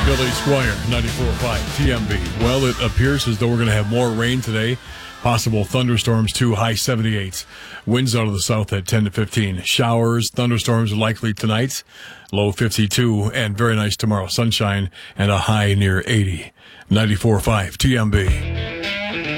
Billy Squire, 94.5 TMB. Well, it appears as though we're going to have more rain today. Possible thunderstorms too, high 78s. Winds out of the south at 10 to 15. Showers, thunderstorms likely tonight, low 52, and very nice tomorrow. Sunshine and a high near 80. 94.5 TMB.